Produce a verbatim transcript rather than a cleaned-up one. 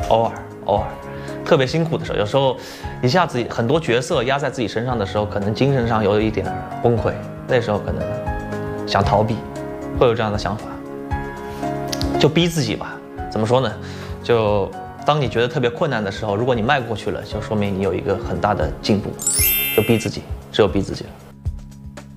偶尔偶尔，特别辛苦的时候，有时候一下子很多角色压在自己身上的时候，可能精神上有一点崩溃，那时候可能想逃避，会有这样的想法，就逼自己吧。怎么说呢？就当你觉得特别困难的时候，如果你迈过去了，就说明你有一个很大的进步，就逼自己，只有逼自己了。